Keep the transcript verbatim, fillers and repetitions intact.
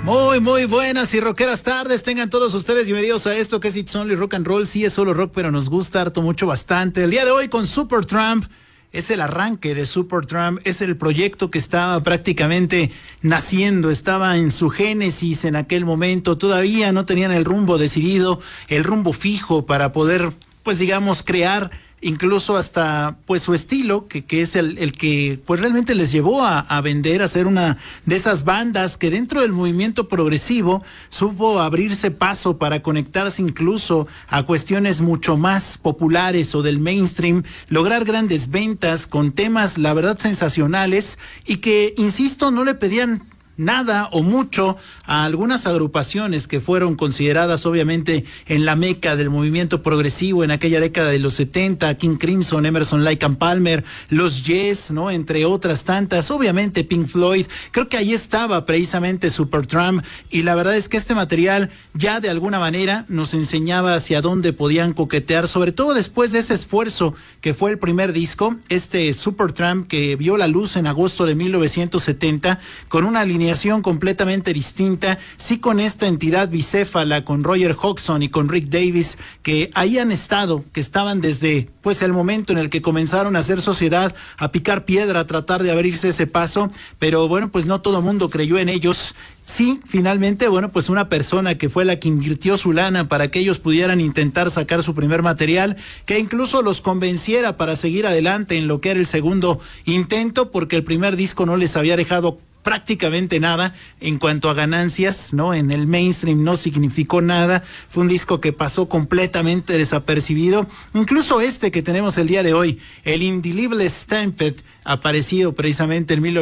Muy, muy buenas y rockeras tardes. Tengan todos ustedes bienvenidos a esto que es It's Only Rock and Roll. Sí, es solo rock, pero nos gusta harto, mucho, bastante. El día de hoy con Supertramp. Es el arranque de Supertramp, es el proyecto que estaba prácticamente naciendo, estaba en su génesis en aquel momento. Todavía no tenían el rumbo decidido, el rumbo fijo para poder, pues digamos, crear incluso hasta pues su estilo, que, que es el, el que pues realmente les llevó a, a vender, a ser una de esas bandas que dentro del movimiento progresivo supo abrirse paso para conectarse incluso a cuestiones mucho más populares o del mainstream, lograr grandes ventas con temas la verdad sensacionales y que, insisto, no le pedían nada o mucho a algunas agrupaciones que fueron consideradas obviamente en la meca del movimiento progresivo en aquella década de los setenta, King Crimson, Emerson, Lake and Palmer, los Yes, ¿no? Entre otras tantas, obviamente Pink Floyd. Creo que ahí estaba precisamente Supertramp y la verdad es que este material ya de alguna manera nos enseñaba hacia dónde podían coquetear, sobre todo después de ese esfuerzo que fue el primer disco, este Supertramp que vio la luz en agosto de mil novecientos setenta con una línea completamente distinta, sí, con esta entidad bicéfala, con Roger Hodgson y con Rick Davis, que ahí han estado, que estaban desde pues el momento en el que comenzaron a hacer sociedad, a picar piedra, a tratar de abrirse ese paso, pero bueno, pues no todo mundo creyó en ellos. Sí, finalmente, bueno, pues una persona que fue la que invirtió su lana para que ellos pudieran intentar sacar su primer material, que incluso los convenciera para seguir adelante en lo que era el segundo intento, porque el primer disco no les había dejado prácticamente nada en cuanto a ganancias, ¿no? En el mainstream no significó nada, fue un disco que pasó completamente desapercibido. Incluso este que tenemos el día de hoy, el Indelible Stampede, aparecido precisamente en mil novecientos